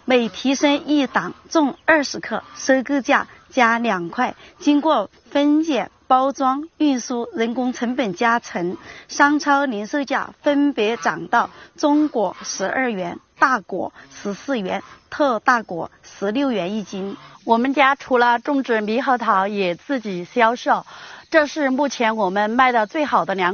每提升1档重20克，收购价加2块。经过分拣、包装、运输、人工成本加成，商超零售价分别涨到中果12元、大果14元、特大果16元一斤。 我们家除了种植猕猴桃，也自己销售，这是目前我们卖的最好的2